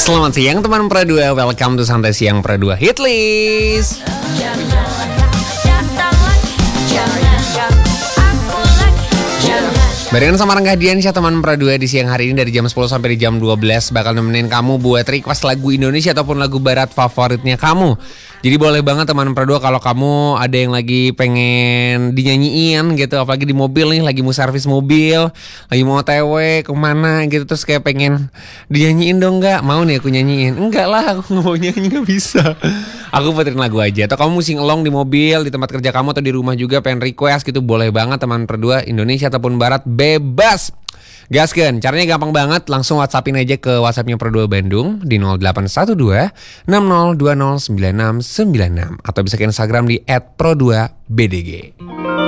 Selamat siang teman Pro 2, welcome to Santai Siang Pro 2 Hit List. Barengan sama Rangga Diansyah teman Pro 2 di siang hari ini dari jam 10 sampai di jam 12 bakal nemenin kamu buat request lagu Indonesia ataupun lagu barat favoritnya kamu. Jadi boleh banget teman Pro 2 kalau kamu ada yang lagi pengen dinyanyiin gitu, apalagi di mobil nih, lagi mau servis mobil, lagi mau OTW kemana gitu, terus kayak pengen dinyanyiin dong, nggak mau nih aku nyanyiin. Enggak lah, aku nggak mau nyanyi, nggak bisa. Aku puterin lagu aja. Atau kamu sing along di mobil, di tempat kerja kamu atau di rumah juga pengen request gitu, boleh banget teman Pro 2, Indonesia ataupun barat bebas. Gaskeun, caranya gampang banget, langsung WhatsAppin aja ke WhatsAppnya Pro 2 Bandung di 0812 6020 9696 atau bisa ke Instagram di @pro2bdg.